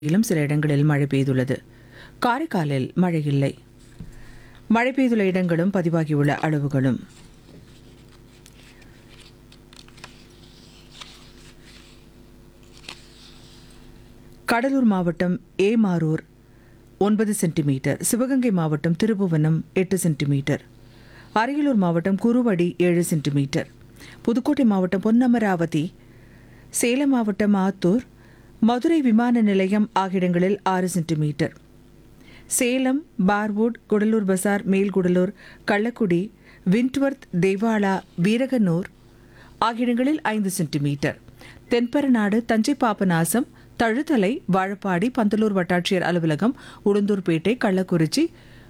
இலும் சில இடங்களில் மழை பெய்துள்ளது. காரைக்காலில் மழை இல்லை. மழை பெய்துள்ள இடங்களும் பதிவாகியுள்ள அளவுகளும்: கடலூர் மாவட்டம் ஏமாரூர் 9 சென்டிமீட்டர், சிவகங்கை மாவட்டம் திருபுவனம் 8 சென்டிமீட்டர், அரியலூர் மாவட்டம் குருவடி 7 சென்டிமீட்டர், புதுக்கோட்டை மாவட்டம் பொன்னமராவதி, சேலம் மாவட்டம் ஆத்தூர், மதுரை விமான நிலையம் ஆகிய இடங்களில் 6 சென்டிமீட்டர், சேலம், பார்வுட், குடலூர் பசார், மேல்குடலூர், கள்ளக்குடி, விண்ட்வர்த், தேவாலா, வீரகனூர் ஆகிய இடங்களில் 5 சென்டிமீட்டர், தென்பெருநாடு, தஞ்சை பாபநாசம், தழுத்தலை, வாழப்பாடி, பந்தலூர் வட்டாட்சியர் அலுவலகம், உளுந்தூர்பேட்டை, கள்ளக்குறிச்சி,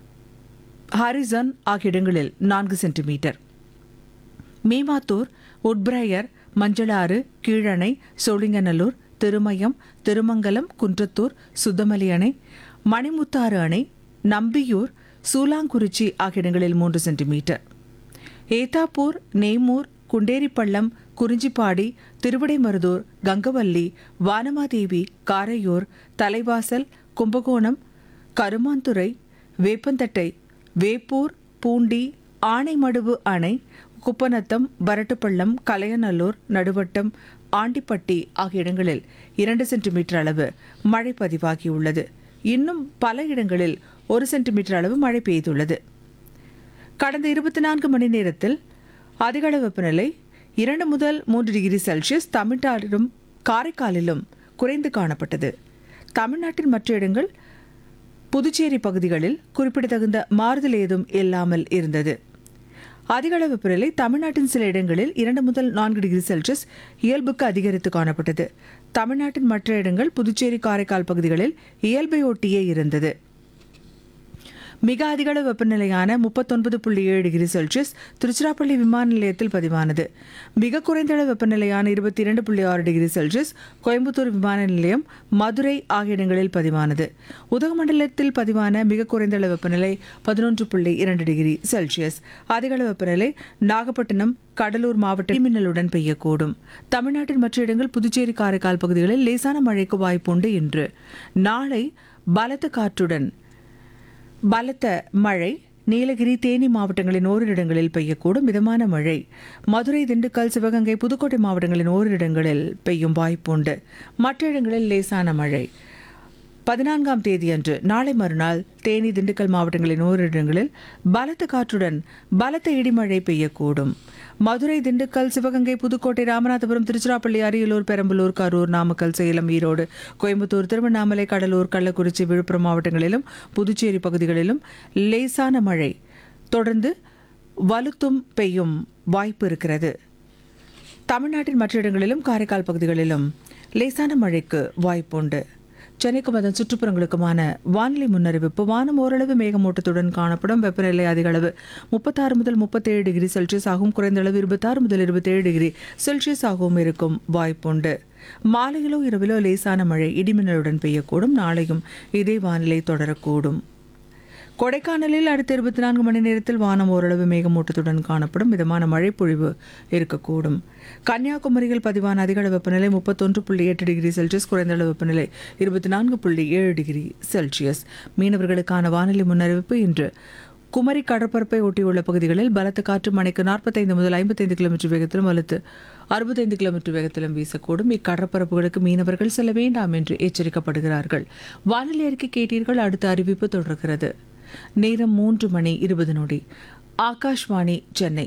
ஹாரிசன் ஆகிய இடங்களில் 4 சென்டிமீட்டர், மேமாத்தூர், உட்பிரையர், மஞ்சளாறு, கீழணை, சோழிங்கநல்லூர், திருமயம், திருமங்கலம், குன்றத்தூர், சுத்தமலி அணை, மணிமுத்தாறு அணை, நம்பியூர், சூலாங்குறிச்சி ஆகிய இடங்களில் 3 சென்டிமீட்டர், ஏத்தாப்பூர், நேமூர், குண்டேரிப்பள்ளம், குறிஞ்சிப்பாடி, திருவிடைமருதூர், கங்கவல்லி, வானமாதேவி, காரையூர், தலைவாசல், கும்பகோணம், கருமாந்துறை, வேப்பந்தட்டை, வேப்பூர், பூண்டி, ஆனைமடுவு அணை, குப்பநத்தம், வரட்டுப்பள்ளம், கலையநல்லூர், நடுவட்டம், ஆண்டிப்பட்டி ஆகிய இடங்களில் 2 சென்டிமீட்டர் அளவு மழை பதிவாகியுள்ளது. இன்னும் பல இடங்களில் 1 சென்டிமீட்டர் அளவு மழை பெய்துள்ளது. கடந்த 24 மணி நேரத்தில் அதிகளவு வெப்பநிலை 2 முதல் 3 டிகிரி செல்சியஸ் தமிழ்நாட்டிலும் காரைக்காலிலும் குறைந்து காணப்பட்டது. தமிழ்நாட்டின் மற்ற இடங்கள், புதுச்சேரி பகுதிகளில் குறிப்பிடத்தகுந்த மாறுதல் ஏதும் இல்லாமல் இருந்தது. அதிகளவு வெப்பநிலை தமிழ்நாட்டின் சில இடங்களில் 2 முதல் 4 டிகிரி செல்சியஸ் இயல்புக்கு அதிகரித்து காணப்பட்டது. தமிழ்நாட்டின் மற்ற இடங்கள், புதுச்சேரி, காரைக்கால் பகுதிகளில் இயல்பை ஒட்டியே இருந்தது. மிக அதிகளவு வெப்பநிலையான 39.7 டிகிரி செல்சியஸ் திருச்சிராப்பள்ளி விமான நிலையத்தில் பதிவானது. மிக குறைந்த அளவு வெப்பநிலையான 22.6 டிகிரி செல்சியஸ் கோயம்புத்தூர் விமான நிலையம், மதுரை ஆகிய இடங்களில் பதிவானது. உதகமண்டலத்தில் பதிவான மிக குறைந்த அளவு வெப்பநிலை 11.2 டிகிரி செல்சியஸ். அதிகளவு வெப்பநிலை நாகப்பட்டினம், கடலூர் மாவட்ட மின்னலுடன் பெய்யக்கூடும். தமிழ்நாட்டின் மற்ற இடங்கள், புதுச்சேரி, காரைக்கால் பகுதிகளில் லேசான மழைக்கு வாய்ப்புண்டு. இன்று நாளை பலத்த காற்றுடன் பலத்த மழை நீலகிரி, தேனி மாவட்டங்களின் ஓரிரு இடங்களில் பெய்யக்கூடும். மிதமான மழை மதுரை, திண்டுக்கல், சிவகங்கை, புதுக்கோட்டை மாவட்டங்களின் ஓரிரு இடங்களில் பெய்யும் வாய்ப்புண்டு. மற்ற இடங்களில் லேசான மழை. 14ஆம் தேதியன்று நாளை மறுநாள் தேனி, திண்டுக்கல் மாவட்டங்களின் ஓரிரு இடங்களில் பலத்த காற்றுடன் பலத்த இடிமழை பெய்யக்கூடும். மதுரை, திண்டுக்கல், சிவகங்கை, புதுக்கோட்டை, ராமநாதபுரம், திருச்சிராப்பள்ளி, அரியலூர், பெரம்பலூர், கரூர், நாமக்கல், சேலம், ஈரோடு, கோயம்புத்தூர், திருவண்ணாமலை, கடலூர், கள்ளக்குறிச்சி, விழுப்புரம் மாவட்டங்களிலும் புதுச்சேரி பகுதிகளிலும் லேசான மழை தொடர்ந்து வலுத்தும் பெய்யும் வாய்ப்பு இருக்கிறது. தமிழ்நாட்டின் மற்ற இடங்களிலும் காரைக்கால் பகுதிகளிலும் லேசான மழைக்கு வாய்ப்புண்டு. சென்னைக்கும் அதன் சுற்றுப்புறங்களுக்குமான வானிலை முன்னறிவிப்பு: வானம் ஓரளவு மேகமூட்டத்துடன் காணப்படும். வெப்பநிலை அதிக அளவு 36 முதல் 37 டிகிரி செல்சியஸ் ஆகவும், குறைந்த அளவு 26 முதல் 27 டிகிரி செல்சியஸ் ஆகவும் இருக்கும் வாய்ப்புண்டு. மாலையிலோ இரவிலோ லேசான மழை இடிமின்னலுடன் பெய்யக்கூடும். நாளையும் இதே வானிலை தொடரக்கூடும். கொடைக்கானலில் அடுத்த 24 மணி நேரத்தில் வானம் ஓரளவு மேகமூட்டத்துடன் காணப்படும். மிதமான மழை பொழிவு இருக்கக்கூடும். கன்னியாகுமரியில் பதிவான அதிகளவு வெப்பநிலை 31.8 டிகிரி செல்சியஸ், குறைந்த அளவு வெப்பநிலை 24.7 டிகிரி செல்சியஸ். மீனவர்களுக்கான வானிலை முன்னறிவிப்பு: இன்று குமரி கடற்பரப்பை ஒட்டியுள்ள பகுதிகளில் பலத்த காற்று மணிக்கு 45 முதல் 55 கிலோமீட்டர் வேகத்திலும் வலுத்து 65 கிலோமீட்டர் வேகத்திலும் வீசக்கூடும். இக்கடற்பரப்புகளுக்கு மீனவர்கள் செல்ல வேண்டாம் என்று எச்சரிக்கப்படுகிறார்கள். வானிலை அறிக்கை கேட்டீர்கள். அடுத்த அறிவிப்பு தொடர்கிறது. நேரம் 3 மணி 20 நொடி. Akashvani Chennai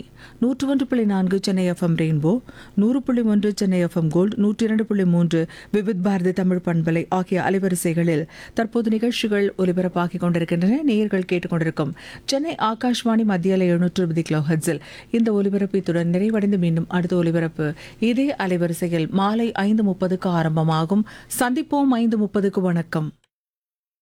101.4 Chennai FM rainbow, 100.1 Chennai FM gold, 102.3 Vividh Bharathi Tamil பண்பலை ஆகிய அலைவரிசைகளில் தற்போது நிகழ்ச்சிகள் ஒலிபரப்பாகிக் கொண்டிருக்கின்றன. நேயர்கள் கேட்டுக்கொண்டிருக்கும் சென்னை ஆகாஷ்வாணி மத்திய அலை 720 கிலோ ஹெர்ட்ஸில் இந்த ஒலிபரப்பு இத்துடன் நிறைவடைந்து மீண்டும் அடுத்த ஒலிபரப்பு இதே அலைவரிசையில் மாலை 5:30க்கு ஆரம்பமாகும். சந்திப்போம் 5:30க்கு. வணக்கம்.